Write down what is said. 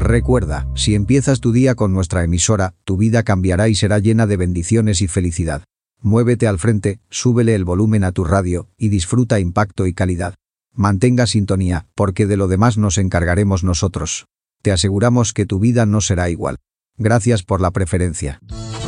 Recuerda, si empiezas tu día con nuestra emisora, tu vida cambiará y será llena de bendiciones y felicidad. Muévete al frente, súbele el volumen a tu radio y disfruta impacto y calidad. Mantenga sintonía, porque de lo demás nos encargaremos nosotros. Te aseguramos que tu vida no será igual. Gracias por la preferencia.